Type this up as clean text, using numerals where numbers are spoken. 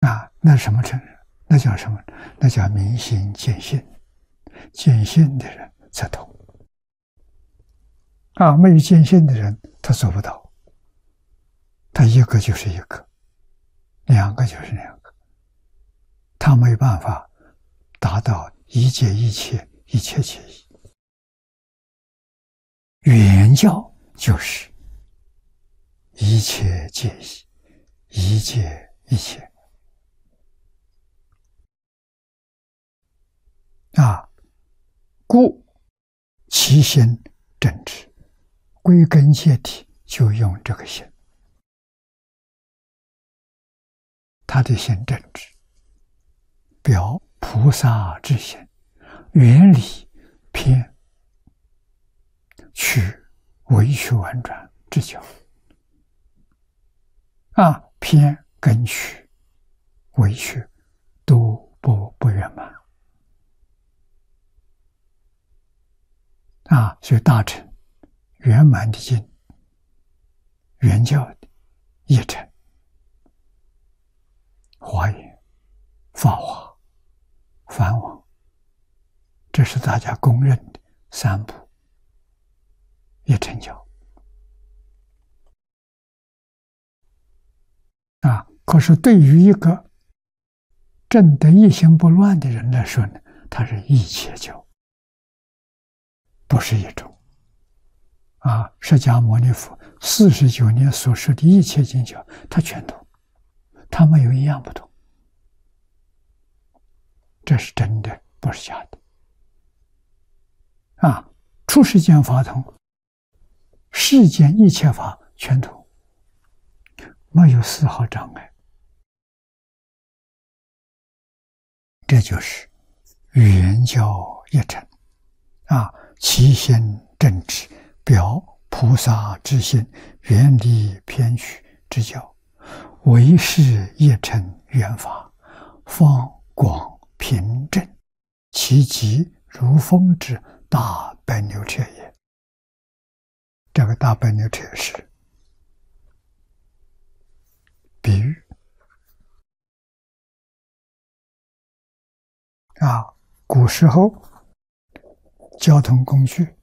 那什么成？那叫什么？那叫明心见性。见性的人才通。没有见性的人，他做不到。他一个就是一个，两个就是两个，他没有办法达到一切一切，一切皆一。圆教就是一切皆一，一切一切。故其心正直，归根结底就用这个心。他的心正直，表菩萨之心，远离偏曲委曲婉转之教。偏跟曲委曲都不圆满。所以大乘圆满的经，圆教的一乘、华严、法华、梵网，这是大家公认的三部一乘教。可是对于一个证得一心不乱的人来说呢，他是一切教，不是一种。释迦牟尼佛49年所说的一切经教，他全懂，他没有一样不懂。这是真的，不是假的。出世间法通，世间一切法全通，没有丝毫障碍。这就是圆教一乘。其心正直，表菩萨之心，远离偏曲之教，唯是一乘圆法，方广平正，其极如风之大白牛车也。这个大白牛车是比喻。古时候交通工具